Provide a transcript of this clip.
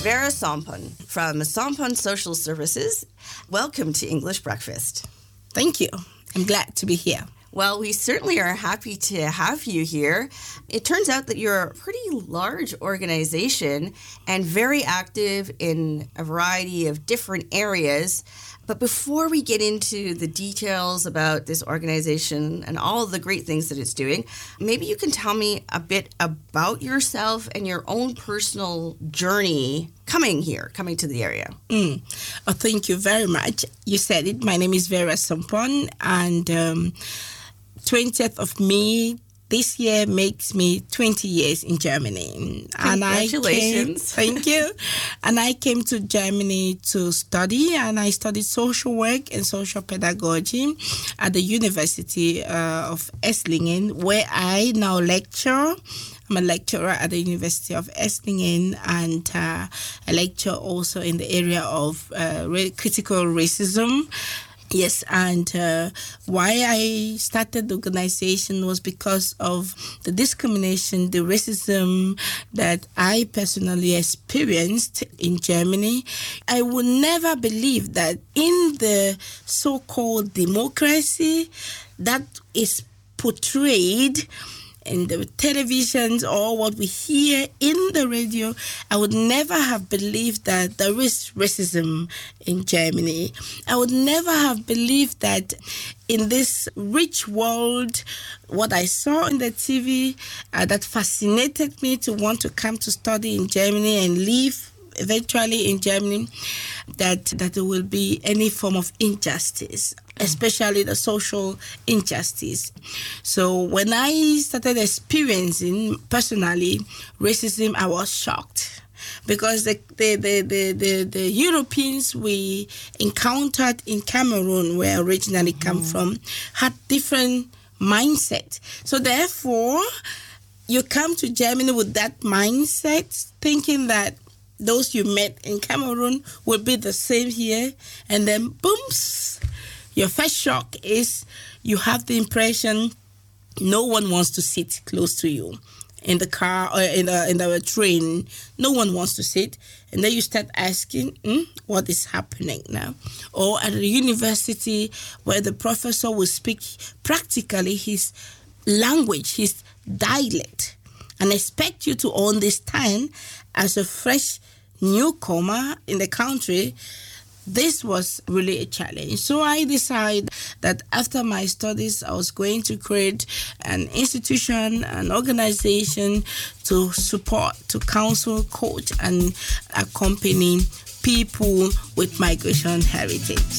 Vera Sompan from Sompan Social Services. Welcome to English Breakfast. Thank you. I'm glad to be here. Well, we certainly are happy to have you here. It turns out that you're a pretty large organization and very active in a variety of different areas. But before we get into the details about this organization and all of the great things that it's doing, maybe you can tell me a bit about yourself and your own personal journey coming to the area. Oh, thank you very much. You said it. My name is Vera Sompan, and 20th of May this year makes me 20 years in Germany. Congratulations. Thank you. And I came to Germany to study, and I studied social work and social pedagogy at the University of Esslingen, where I now lecture. I'm a lecturer at the University of Esslingen, and I lecture also in the area of critical racism. Yes, and why I started the organization was because of the discrimination, the racism that I personally experienced in Germany. I would never believe that in the so-called democracy that is portrayed in the televisions or what we hear in the radio, I would never have believed that there is racism in Germany. I would never have believed that in this rich world, what I saw in the TV that fascinated me to want to come to study in Germany and live eventually in Germany, that there will be any form of injustice, especially the social injustice. So when I started experiencing personally racism, I was shocked, because the Europeans we encountered in Cameroon, where I originally come from, had different mindset. So therefore, you come to Germany with that mindset, thinking that those you met in Cameroon will be the same here, and then booms. Your first shock is you have the impression no one wants to sit close to you in the car or in the train. No one wants to sit, and then you start asking, what is happening now? Or at the university, where the professor will speak practically his language, his dialect, and expect you to understand as a fresh newcomer in the country. This was really a challenge. So I decided that after my studies, I was going to create an institution, an organization to support, to counsel, coach, and accompany people with migration heritage.